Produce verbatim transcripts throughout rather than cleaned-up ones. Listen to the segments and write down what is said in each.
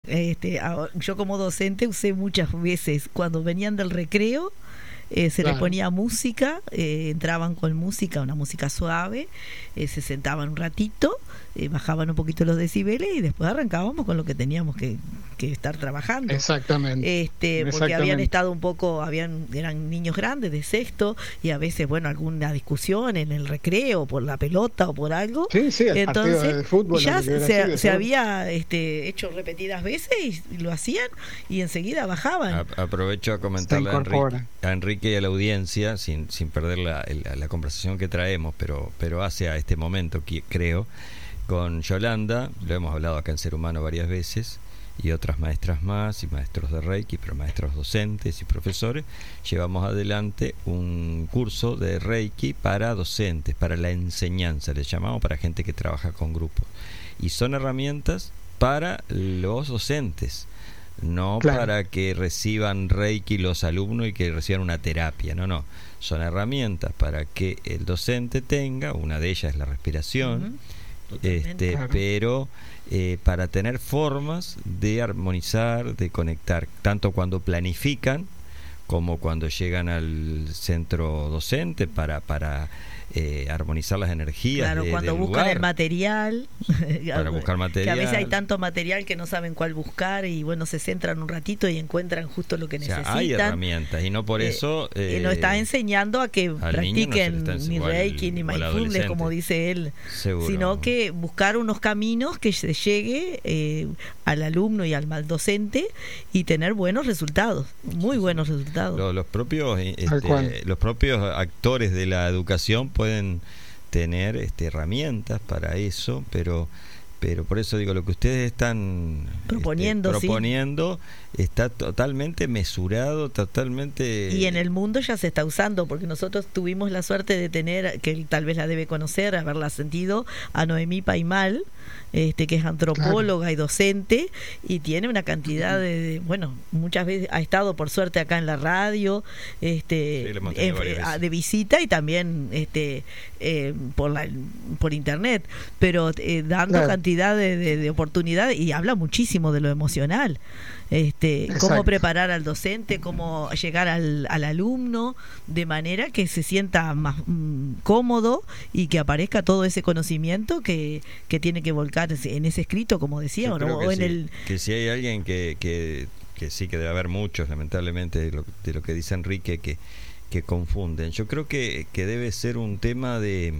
este, yo como docente usé muchas veces cuando venían del recreo. Eh, se claro. les ponía música, eh, entraban con música, una música suave, eh, se sentaban un ratito, eh, bajaban un poquito los decibeles y después arrancábamos con lo que teníamos que, que estar trabajando. Exactamente. Este, porque Exactamente. habían estado un poco, habían eran niños grandes de sexto y a veces, bueno, alguna discusión en el recreo por la pelota o por algo. Sí, sí, el entonces partido de fútbol, ya se, sido, se había este, hecho repetidas veces y, y lo hacían y enseguida bajaban. A, aprovecho a comentarle a Enrique, a Enrique y a la audiencia, sin, sin perder la, la, la conversación que traemos, pero, pero hace a este momento, que, creo, con Yolanda, lo hemos hablado acá en Ser Humano varias veces, y otras maestras más, y maestros de Reiki, pero maestros docentes y profesores, llevamos adelante un curso de Reiki para docentes, para la enseñanza, le llamamos, para gente que trabaja con grupos. Y son herramientas para los docentes, no claro. para que reciban Reiki los alumnos y que reciban una terapia, no, no. Son herramientas para que el docente tenga, una de ellas es la respiración, uh-huh. este, claro. pero eh, para tener formas de armonizar, de conectar, tanto cuando planifican como cuando llegan al centro docente para para eh, armonizar las energías. Claro, de, cuando del buscan lugar. el material, para buscar material. Que a veces hay tanto material que no saben cuál buscar y bueno, se centran un ratito y encuentran justo lo que o sea, necesitan. Hay herramientas y no por eh, eso... Eh, y nos está enseñando a que practiquen no ni Reiki ni Mindfulness, como dice él, seguro. Sino que buscar unos caminos que se llegue eh, al alumno y al mal docente y tener buenos resultados, muy sí, buenos sí. resultados. Los, los propios este, los propios actores de la educación pueden tener este, herramientas para eso, pero pero por eso digo, lo que ustedes están proponiendo, este, proponiendo sí. está totalmente mesurado, totalmente... Y en el mundo ya se está usando, porque nosotros tuvimos la suerte de tener, que tal vez la debe conocer, haberla sentido, a Noemí Paimal, este, que es antropóloga claro. y docente, y tiene una cantidad de, de, bueno, muchas veces ha estado por suerte acá en la radio, este, sí, en, de visita y también este, eh, por la, por internet, pero eh, dando claro. cantidad De, de, de oportunidad y habla muchísimo de lo emocional, este, cómo preparar al docente, cómo llegar al, al alumno de manera que se sienta más mm, cómodo y que aparezca todo ese conocimiento que, que tiene que volcar en ese escrito, como decía, o, no, o en sí, el que si hay alguien que, que, que sí que debe haber muchos, lamentablemente, de lo, de lo que dice Enrique, que, que confunden. Yo creo que, que debe ser un tema de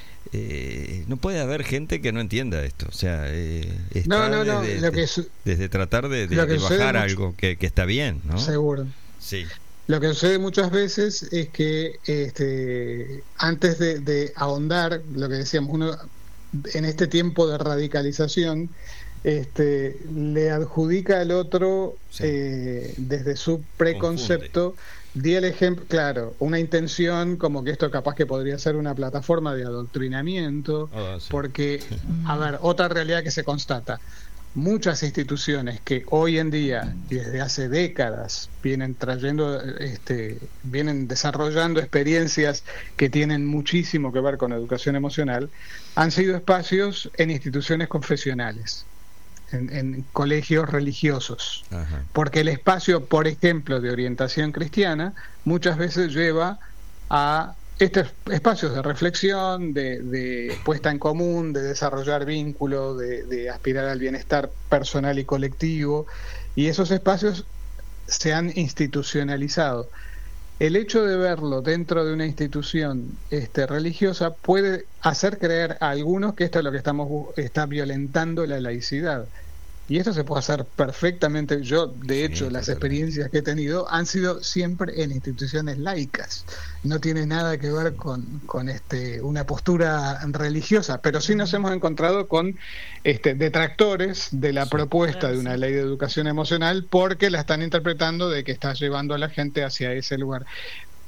Eh, no puede haber gente que no entienda esto, o sea, eh, está no, no, no, desde, lo que su- desde tratar de, de, lo que de bajar mucho, algo que, que está bien, ¿no? Seguro. Sí. Lo que sucede muchas veces es que este, antes de, de ahondar, lo que decíamos, uno en este tiempo de radicalización, este, le adjudica al otro sí. eh, desde su preconcepto. Confunde. Di el ejemplo, claro, una intención como que esto capaz que podría ser una plataforma de adoctrinamiento, oh, sí. porque, a ver, otra realidad que se constata, muchas instituciones que hoy en día, y desde hace décadas, vienen trayendo, este, vienen desarrollando experiencias que tienen muchísimo que ver con educación emocional, han sido espacios en instituciones confesionales. En, en colegios religiosos. Ajá. Porque el espacio, por ejemplo, de orientación cristiana muchas veces lleva a estos espacios de reflexión, de, de puesta en común, de desarrollar vínculos, de, de aspirar al bienestar personal y colectivo, y esos espacios se han institucionalizado. El hecho de verlo dentro de una institución este, religiosa puede hacer creer a algunos que esto es lo que estamos está violentando la laicidad. Y esto se puede hacer perfectamente. Yo, de hecho, sí, las totalmente. experiencias que he tenido han sido siempre en instituciones laicas. No tiene nada que ver con, con este, una postura religiosa, pero sí nos hemos encontrado con este, detractores de la sí, propuesta claro, de una sí. ley de educación emocional porque la están interpretando de que está llevando a la gente hacia ese lugar.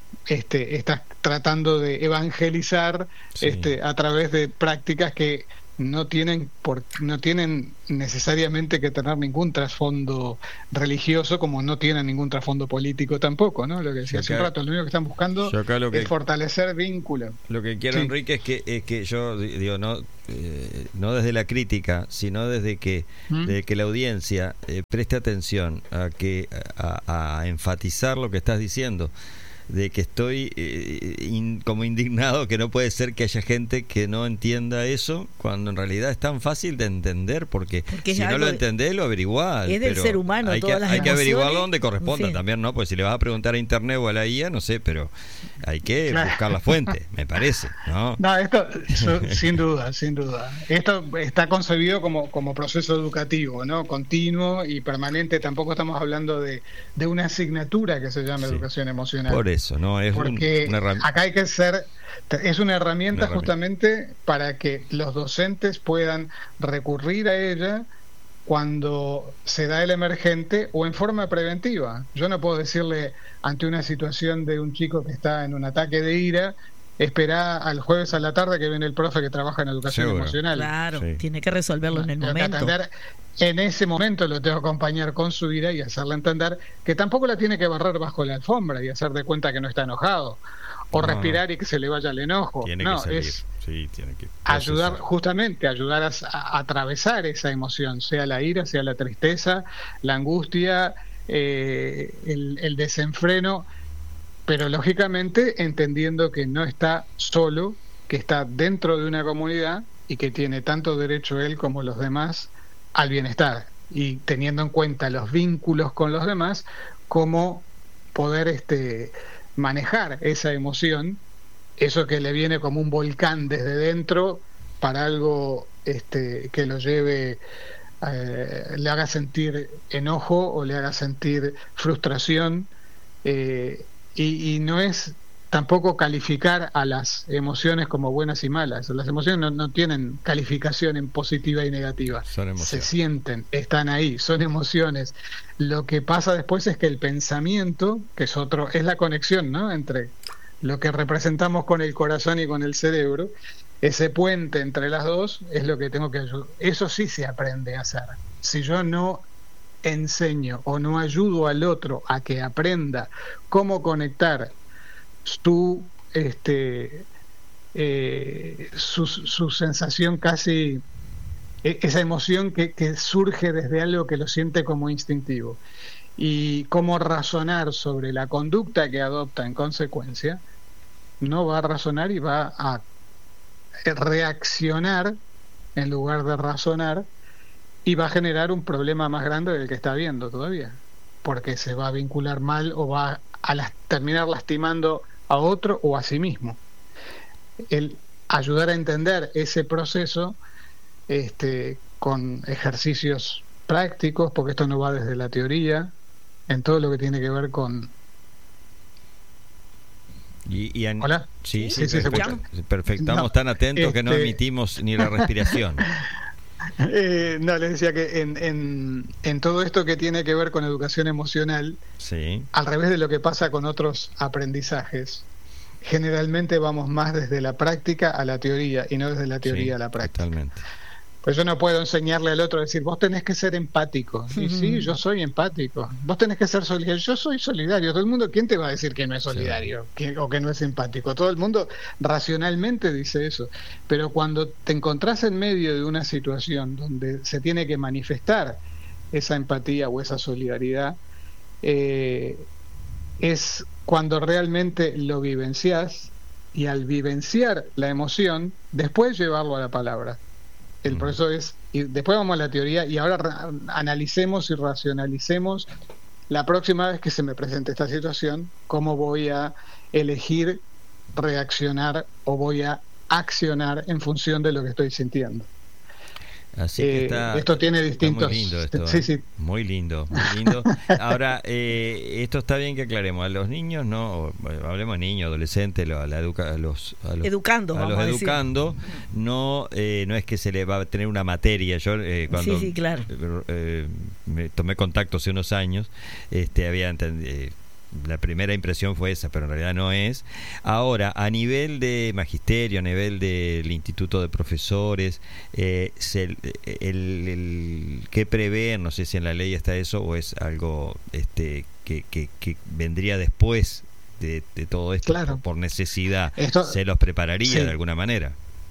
Este, estás tratando de evangelizar sí. este, a través de prácticas que no tienen por, no tienen necesariamente que tener ningún trasfondo religioso, como no tienen ningún trasfondo político tampoco, ¿no? Lo que decía hace un rato, lo único que están buscando lo que, es fortalecer vínculos. Lo que quiero, sí. Enrique, es que es que yo digo, no eh, no desde la crítica, sino desde que ¿Mm? desde que la audiencia eh, preste atención a que a, a enfatizar lo que estás diciendo, de que estoy eh, in, como indignado, que no puede ser que haya gente que no entienda eso, cuando en realidad es tan fácil de entender, porque, porque si no lo entendés, lo averiguás. Es del pero ser humano, hay todas que, las hay que emociones, averiguarlo donde corresponda, sí. También, ¿no? Pues si le vas a preguntar a internet o a la I A, no sé, pero hay que claro. buscar la fuente, me parece, ¿no? No, esto, sin duda, sin duda. Esto está concebido como, como proceso educativo, ¿no? Continuo y permanente. Tampoco estamos hablando de, de una asignatura que se llama sí. educación emocional. Por eso, ¿no? Es Porque un, una herram- acá hay que ser, es una herramienta, una herramienta justamente para que los docentes puedan recurrir a ella cuando se da el emergente o en forma preventiva. Yo no puedo decirle ante una situación de un chico que está en un ataque de ira, espera al jueves a la tarde que viene el profe que trabaja en educación Seguro. emocional. Claro, sí. Tiene que resolverlo en el tengo momento. Que atender, en ese momento lo tengo que acompañar con su ira y hacerle entender que tampoco la tiene que barrer bajo la alfombra y hacer de cuenta que no está enojado. O no, respirar y que se le vaya el enojo. Tiene no, que salir. es sí, tiene que ayudar, justamente, ayudar a, a atravesar esa emoción, sea la ira, sea la tristeza, la angustia, eh, el, el desenfreno, pero lógicamente entendiendo que no está solo, que está dentro de una comunidad y que tiene tanto derecho él como los demás al bienestar, y teniendo en cuenta los vínculos con los demás, cómo poder este manejar esa emoción, eso que le viene como un volcán desde dentro, para algo este que lo lleve, eh, le haga sentir enojo o le haga sentir frustración, eh, y, y no es tampoco calificar a las emociones como buenas y malas. Las emociones no, no tienen calificación en positiva y negativa. Se sienten, están ahí, son emociones. Lo que pasa después es que el pensamiento, que es otro, es la conexión, ¿no?, entre lo que representamos con el corazón y con el cerebro. Ese puente entre las dos es lo que tengo que ayudar. Eso sí se aprende a hacer. Si yo no enseño o no ayudo al otro a que aprenda cómo conectar tu este eh, su, su sensación, casi esa emoción que, que surge desde algo que lo siente como instintivo, y cómo razonar sobre la conducta que adopta en consecuencia, no va a razonar y va a reaccionar en lugar de razonar, y va a generar un problema más grande del que está viendo todavía, porque se va a vincular mal o va a las, terminar lastimando a otro o a sí mismo. El ayudar a entender ese proceso este, con ejercicios prácticos, porque esto no va desde la teoría, en todo lo que tiene que ver con... Y, y en... ¿Hola? Sí, sí, sí, sí, perfecto. perfecto. Estamos no, tan atentos este... que no emitimos ni la respiración. Eh, no, les decía que en, en, en todo esto que tiene que ver con educación emocional, sí. Al revés de lo que pasa con otros aprendizajes, generalmente vamos más desde la práctica a la teoría y no desde la teoría sí, a la práctica. Totalmente. Pues yo no puedo enseñarle al otro a decir, vos tenés que ser empático. Y sí, yo soy empático. Vos tenés que ser solidario. Yo soy solidario. Todo el mundo, ¿quién te va a decir que no es solidario? Sí. Que, o que no es empático? Todo el mundo racionalmente dice eso. Pero cuando te encontrás en medio de una situación donde se tiene que manifestar esa empatía o esa solidaridad, eh, es cuando realmente lo vivenciás, y al vivenciar la emoción, después llevarlo a la palabra. El proceso es, y después vamos a la teoría, y ahora ra- analicemos y racionalicemos la próxima vez que se me presente esta situación, cómo voy a elegir reaccionar o voy a accionar en función de lo que estoy sintiendo. Así que está, eh, esto tiene distintos... Muy lindo esto, sí, ¿eh? sí. Muy lindo, muy lindo. Ahora, eh, esto está bien que aclaremos. A los niños, no, bueno, hablemos de niños, adolescentes, a, la educa, a los, a los educando, a los educando, no, eh, no es que se le va a tener una materia. Yo eh, cuando sí, sí, claro. eh, me tomé contacto hace unos años, este, había entendido... Eh, la primera impresión fue esa, pero en realidad no es. Ahora, a nivel de magisterio, a nivel del Instituto de Profesores, eh, se, el, el, el, ¿qué prevén? No sé si en la ley está eso o es algo este que, que, que vendría después de, de todo esto, claro. por necesidad. Esto, ¿se los prepararía sí. de alguna manera?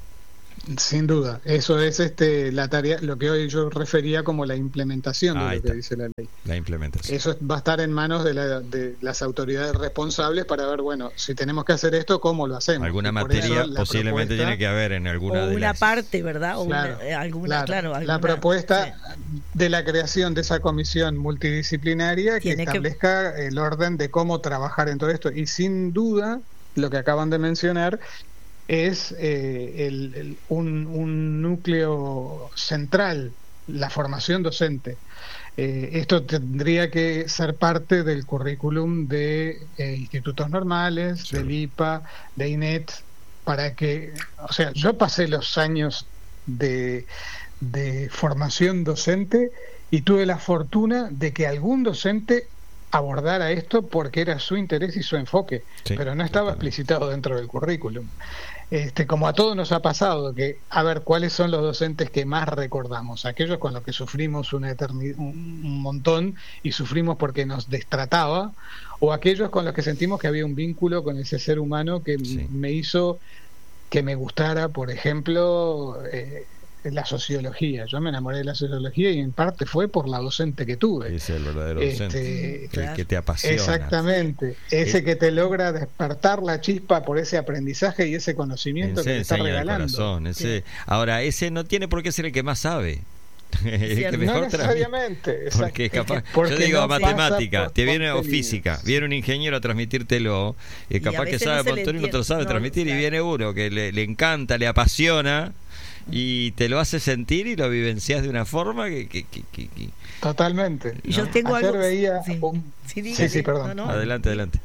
Sin duda, eso es este la tarea, lo que hoy yo refería como la implementación de ah, lo está. que dice la ley. La implementación. Eso va a estar en manos de, la, de las autoridades responsables para ver, bueno, si tenemos que hacer esto, ¿cómo lo hacemos? Alguna materia posiblemente propuesta, tiene que haber en alguna o de una las... parte, ¿verdad? O claro, una, alguna, claro, claro alguna, la propuesta sí. de la creación de esa comisión multidisciplinaria que establezca que... el orden de cómo trabajar en todo esto. Y sin duda, lo que acaban de mencionar es eh, el, el, un, un núcleo central, la formación docente. Eh, esto tendría que ser parte del currículum de eh, institutos normales, sí. del I P A, de I N E T, para que, o sea, yo pasé los años de, de formación docente y tuve la fortuna de que algún docente abordara esto porque era su interés y su enfoque, sí, pero no estaba totalmente explicitado dentro del currículum. Este, como a todos nos ha pasado, que a ver cuáles son los docentes que más recordamos, aquellos con los que sufrimos una eternidad, un montón y sufrimos porque nos destrataba, o aquellos con los que sentimos que había un vínculo con ese ser humano que sí. me hizo que me gustara, por ejemplo, eh, la sociología. Yo me enamoré de la sociología y en parte fue por la docente que tuve. Es el verdadero docente, este, el que te apasiona. Exactamente, ese que te logra despertar la chispa por ese aprendizaje y ese conocimiento ese que te está regalando. Corazón, ese, ahora, ese no tiene por qué ser el que más sabe. el que mejor no necesariamente, porque capaz, porque yo digo no matemática, te viene o física, viene un ingeniero a transmitírtelo, y capaz y que sabe no montón y no te lo sabe no, transmitir, claro. Y viene uno que le, le encanta, le apasiona y te lo hace sentir y lo vivencias de una forma que, que, que, que, que totalmente. ¿no? Yo tengo Ayer algo veía sí. Un... Sí, sí, sí, sí, perdón. No, no. Adelante, adelante.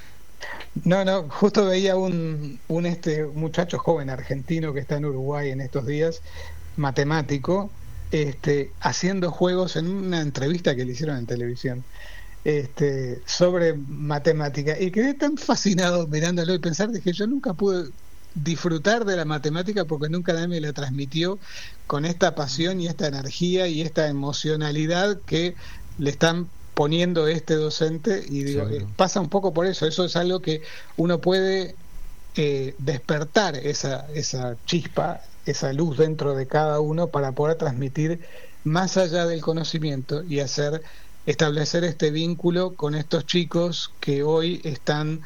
No, no, justo veía un, un este muchacho joven argentino que está en Uruguay en estos días, matemático, este, haciendo juegos en una entrevista que le hicieron en televisión, este, sobre matemática, y quedé tan fascinado mirándolo y pensar, dije, yo nunca pude disfrutar de la matemática porque nunca nadie me la transmitió con esta pasión y esta energía y esta emocionalidad que le están poniendo este docente, y digo, sí, eh, pasa un poco por eso, eso es algo que uno puede eh, despertar esa, esa chispa, esa luz dentro de cada uno para poder transmitir más allá del conocimiento y hacer, establecer este vínculo con estos chicos que hoy están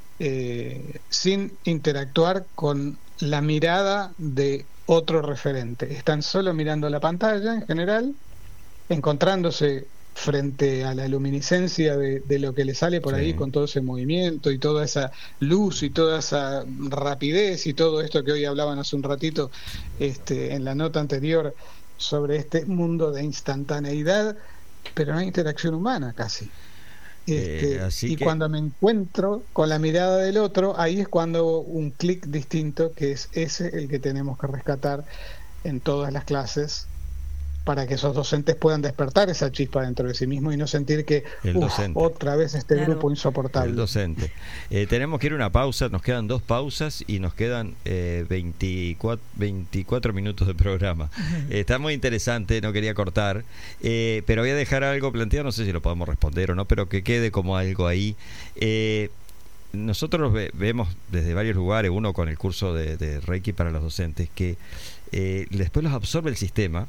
eh, sin interactuar con la mirada de otro referente, están solo mirando la pantalla en general, encontrándose frente a la luminiscencia de, de lo que le sale por sí. ahí con todo ese movimiento y toda esa luz y toda esa rapidez y todo esto que hoy hablaban hace un ratito este, en la nota anterior sobre este mundo de instantaneidad, pero no hay interacción humana casi. Este, eh, y que... cuando me encuentro con la mirada del otro, ahí es cuando un clic distinto, que es ese el que tenemos que rescatar en todas las clases, para que esos docentes puedan despertar esa chispa dentro de sí mismo y no sentir que uf, otra vez este claro. grupo insoportable. El docente. Eh, tenemos que ir a una pausa, nos quedan dos pausas y nos quedan eh, veinticuatro, veinticuatro minutos de programa. Uh-huh. Eh, está muy interesante, no quería cortar, eh, pero voy a dejar algo planteado, no sé si lo podemos responder o no, pero que quede como algo ahí. Eh, nosotros ve, vemos desde varios lugares, uno con el curso de, de Reiki para los docentes, que eh, después los absorbe el sistema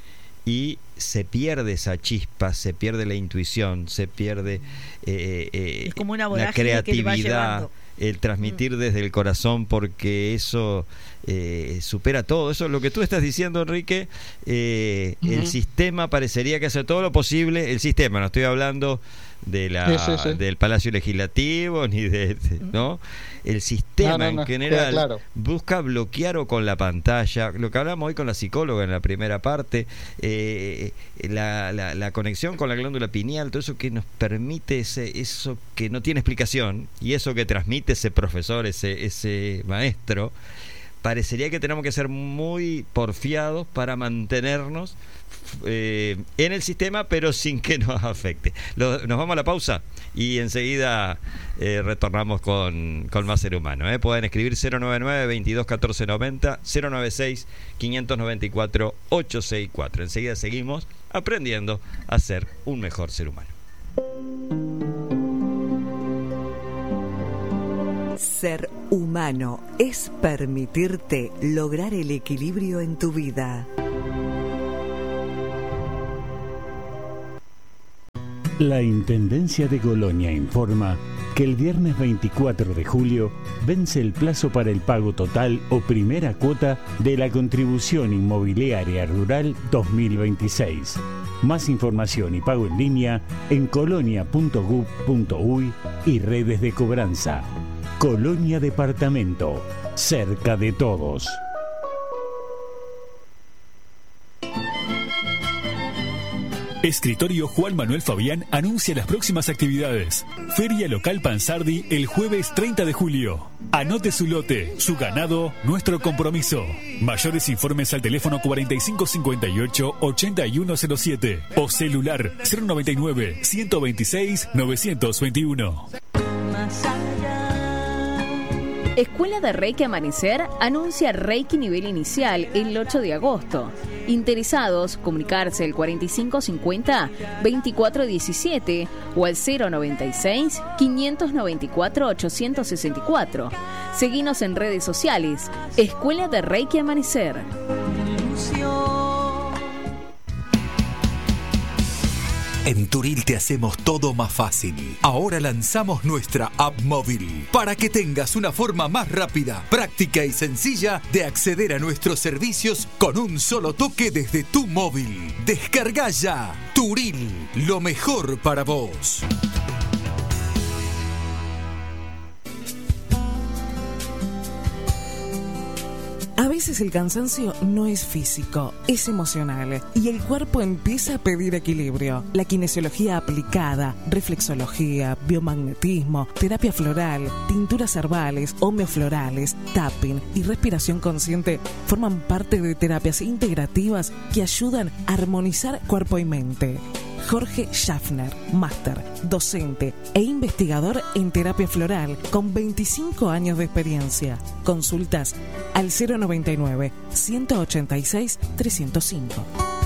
y se pierde esa chispa, se pierde la intuición, se pierde eh, eh, es como una la creatividad, el transmitir mm. desde el corazón, porque eso eh, supera todo. Eso es lo que tú estás diciendo, Enrique. Eh, uh-huh. El sistema parecería que hace todo lo posible. El sistema, no estoy hablando de la sí, sí, sí. del Palacio Legislativo ni de, de ¿no? El sistema no, no, no, en general claro. busca bloquear o con la pantalla, lo que hablamos hoy con la psicóloga en la primera parte, eh, la, la, la conexión con la glándula pineal, todo eso que nos permite ese, eso que no tiene explicación y eso que transmite ese profesor, ese, ese maestro, parecería que tenemos que ser muy porfiados para mantenernos eh, en el sistema, pero sin que nos afecte. Lo, nos vamos a la pausa y enseguida eh, retornamos con, con más Ser Humano. ¿eh? Pueden escribir cero nueve nueve, veintidós catorce noventa, cero nueve seis, quinientos noventa y cuatro, ochocientos sesenta y cuatro. Enseguida seguimos aprendiendo a ser un mejor ser humano. Ser humano es permitirte lograr el equilibrio en tu vida. La Intendencia de Colonia informa que el viernes veinticuatro de julio vence el plazo para el pago total o primera cuota de la Contribución Inmobiliaria Rural dos mil veintiséis. Más información y pago en línea en colonia punto gov punto uy y redes de cobranza. Colonia Departamento, cerca de todos. Escritorio Juan Manuel Fabián anuncia las próximas actividades. Feria Local Pansardi el jueves treinta de julio. Anote su lote, su ganado, nuestro compromiso. Mayores informes al teléfono cuarenta y cinco cincuenta y ocho, ochenta y uno cero siete o celular cero noventa y nueve, ciento veintiséis, novecientos veintiuno. Escuela de Reiki Amanecer anuncia Reiki nivel inicial el ocho de agosto. Interesados, comunicarse al cuarenta y cinco cincuenta, veinticuatro diecisiete o al cero noventa y seis, quinientos noventa y cuatro, ochocientos sesenta y cuatro. Seguinos en redes sociales. Escuela de Reiki Amanecer. En Turil te hacemos todo más fácil. Ahora lanzamos nuestra app móvil para que tengas una forma más rápida, práctica y sencilla de acceder a nuestros servicios con un solo toque desde tu móvil. Descarga ya Turil, lo mejor para vos. A veces el cansancio no es físico, es emocional y el cuerpo empieza a pedir equilibrio. La kinesiología aplicada, reflexología, biomagnetismo, terapia floral, tinturas herbales, homeoflorales, tapping y respiración consciente forman parte de terapias integrativas que ayudan a armonizar cuerpo y mente. Jorge Schaffner, máster, docente e investigador en terapia floral con veinticinco años de experiencia. Consultas al cero noventa y nueve, ciento ochenta y seis, trescientos cinco.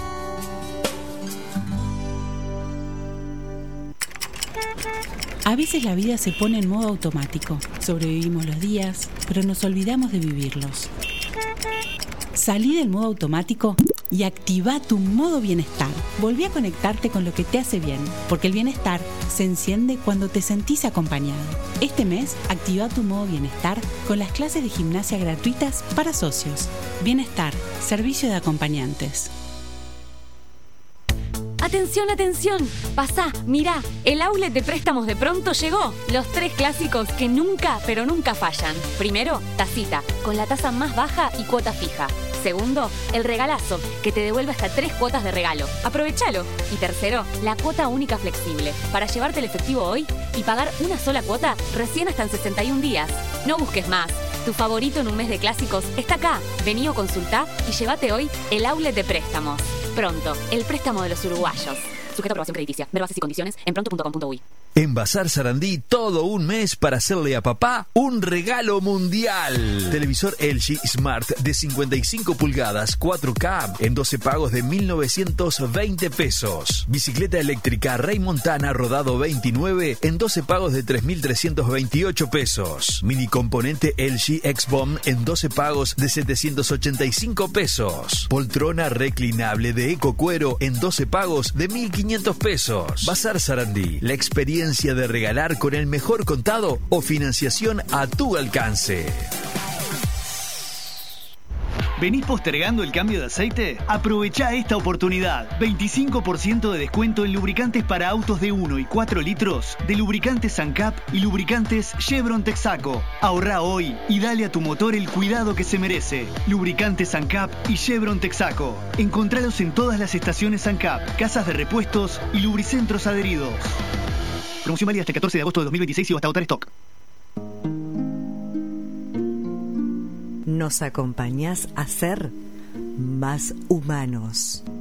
A veces la vida se pone en modo automático. Sobrevivimos los días, pero nos olvidamos de vivirlos. Salí del modo automático y activa tu modo bienestar. Volví a conectarte con lo que te hace bien, porque el bienestar se enciende cuando te sentís acompañado. Este mes, activa tu modo bienestar con las clases de gimnasia gratuitas para socios. Bienestar, servicio de acompañantes. Atención, atención, pasá, mirá, el outlet de préstamos de Pronto llegó. Los tres clásicos que nunca, pero nunca fallan. Primero, tacita, con la tasa más baja y cuota fija. Segundo, el regalazo, que te devuelve hasta tres cuotas de regalo. Aprovechalo. Y tercero, la cuota única flexible, para llevarte el efectivo hoy y pagar una sola cuota recién hasta en sesenta y un días. No busques más. Tu favorito en un mes de clásicos está acá. Vení o consultá y llévate hoy el outlet de préstamos. Pronto, el préstamo de los uruguayos. Sujeto a aprobación crediticia. Ver bases y condiciones en pronto punto com punto uy. En Bazar Sarandí, todo un mes para hacerle a papá un regalo mundial. Televisor L G Smart de cincuenta y cinco pulgadas cuatro K en doce pagos de mil novecientos veinte pesos. Bicicleta eléctrica Rey Montana rodado veintinueve en doce pagos de tres mil trescientos veintiocho pesos. Mini componente L G X-Bomb en doce pagos de setecientos ochenta y cinco pesos. Poltrona reclinable de Eco Cuero en doce pagos de mil quinientos pesos. Bazar Sarandí, la experiencia de regalar con el mejor contado o financiación a tu alcance. ¿Venís postergando el cambio de aceite? Aprovecha esta oportunidad. veinticinco por ciento de descuento en lubricantes para autos de uno y cuatro litros de lubricantes ANCAP y lubricantes Chevron Texaco. Ahorrá hoy y dale a tu motor el cuidado que se merece. Lubricantes ANCAP y Chevron Texaco. Encontralos en todas las estaciones ANCAP, casas de repuestos y lubricentros adheridos. Promoción válida hasta el catorce de agosto de dos mil veintiséis y hasta agotar stock. nos acompañás a ser más humanos.